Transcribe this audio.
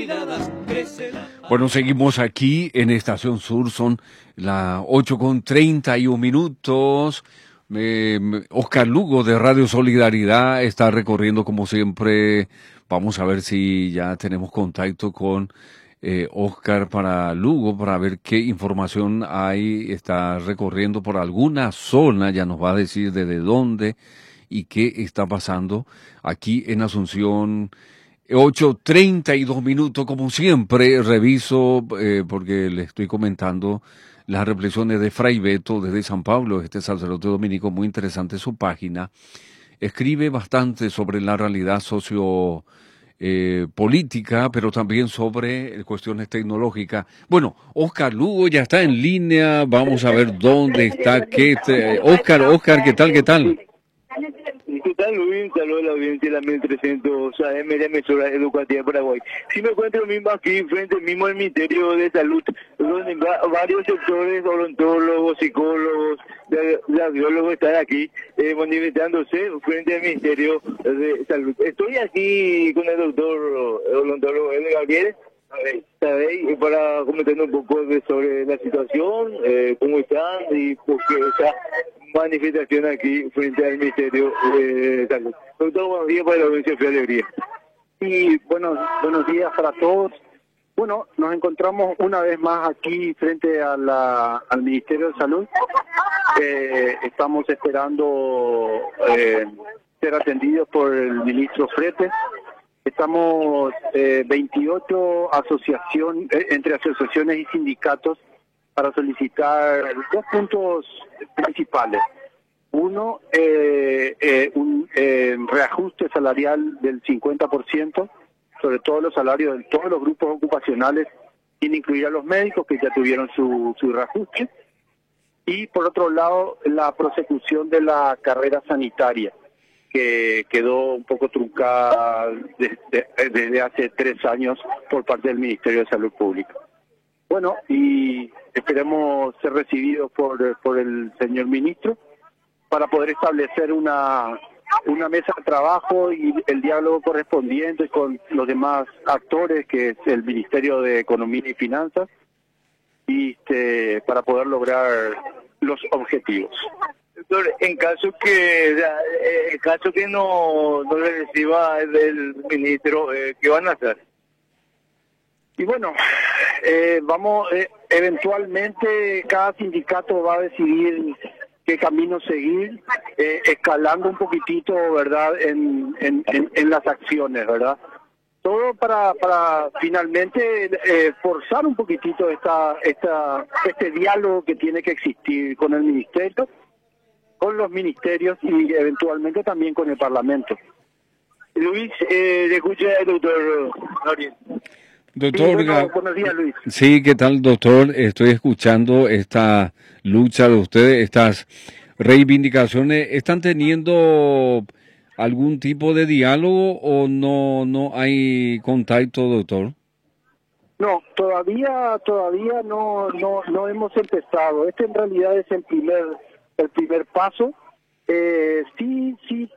Bueno, seguimos aquí en Estación Sur, son las 8:31. Oscar Lugo de Radio Solidaridad está recorriendo como siempre. Vamos a ver si ya tenemos contacto con Oscar para Lugo, para ver qué información hay. Está recorriendo por alguna zona, ya nos va a decir desde dónde y qué está pasando aquí en Asunción. 8:32, como siempre, reviso, porque le estoy comentando las reflexiones de Fray Beto desde San Pablo, este sacerdote dominico, muy interesante su página. Escribe bastante sobre la realidad política, pero también sobre cuestiones tecnológicas. Bueno, Oscar Lugo ya está en línea, vamos a ver dónde está. Oscar, ¿qué tal? ¿Qué tal? ¿Qué tal, Luis? Saludos a la audiencia de la 1300 AM de la emisora educativa de Paraguay. Sí me encuentro mismo aquí, frente mismo al Ministerio de Salud, donde varios sectores, odontólogos, psicólogos, radiólogos están aquí manifestándose frente al Ministerio de Salud. Estoy aquí con el doctor odontólogo Edgar Gabriel, ¿sabéis? Para comentar un poco sobre la situación, cómo están y por qué está manifestación aquí frente al Ministerio de Salud. Doctor, buenos días para la audiencia de Alegría. Y buenos días para todos. Bueno, nos encontramos una vez más aquí frente a al Ministerio de Salud. Estamos esperando ser atendidos por el ministro Frete. Estamos 28 entre asociaciones y sindicatos para solicitar dos puntos principales. Uno, un reajuste salarial del 50%, sobre todo los salarios de todos los grupos ocupacionales, sin incluir a los médicos que ya tuvieron su reajuste. Y por otro lado, la prosecución de la carrera sanitaria, que quedó un poco truncada desde hace 3 años por parte del Ministerio de Salud Pública. Bueno, y esperemos ser recibidos por el señor ministro para poder establecer una mesa de trabajo y el diálogo correspondiente con los demás actores, que es el Ministerio de Economía y Finanzas, y para poder lograr los objetivos. Doctor, en caso que no le reciba el ministro, ¿qué van a hacer? Y bueno, eventualmente cada sindicato va a decidir qué camino seguir, escalando un poquitito, ¿verdad?, en las acciones, ¿verdad? Todo para finalmente forzar un poquitito este diálogo que tiene que existir con el ministerio, con los ministerios y eventualmente también con el Parlamento. Luis, le escucha el doctor Gabriel. Doctor, sí, buenos días, Luis. Sí, ¿qué tal, doctor? Estoy escuchando esta lucha de ustedes, estas reivindicaciones. ¿Están teniendo algún tipo de diálogo o no hay contacto, doctor? No, todavía no hemos empezado. Este en realidad es el primer paso. Sí